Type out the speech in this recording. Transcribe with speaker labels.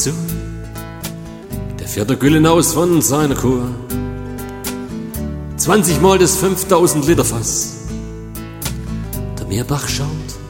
Speaker 1: So, der fährt der Güllen aus von seiner Kur, 20 Mal das 5000 Liter Fass. Der Meerbach schaut